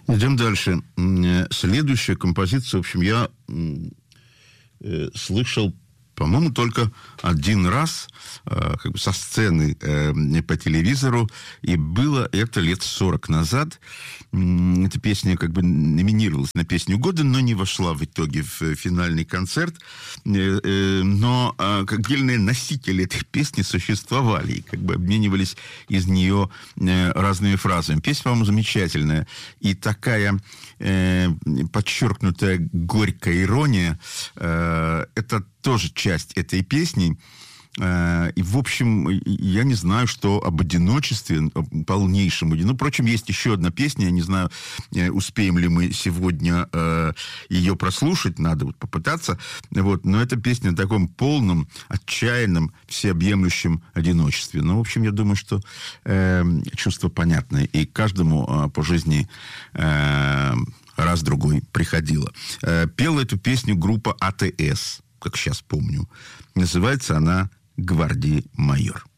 Идем дальше. Следующая композиция, в общем, я слышал, по-моему, только один раз как бы со сцены по телевизору, и было это лет 40 назад. Эта песня как бы номинировалась на песню года, но не вошла в итоге в финальный концерт. Но как отдельные носители этой песни существовали, и как бы обменивались из нее разными фразами. Песня, по-моему, замечательная. И такая подчеркнутая горькая ирония, это тоже часть этой песни. И, в общем, я не знаю, что об одиночестве, полнейшем одиночестве. Ну, впрочем, есть еще одна песня, я не знаю, успеем ли мы сегодня ее прослушать, надо вот попытаться. Вот. Но эта песня о таком полном, отчаянном, всеобъемлющем одиночестве. Ну, в общем, я думаю, что чувство понятное. И каждому по жизни раз-другой приходило. Пела эту песню группа АТС, как сейчас помню. Называется она «Гвардии майор».